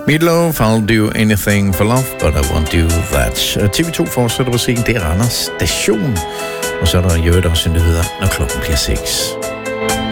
Meatloaf, I'll do anything for love, but I won't do that. TV2 fortsætter på scenen, det er Randers Station. Og så er der i øvrigt også nyheder, når klokken bliver 6.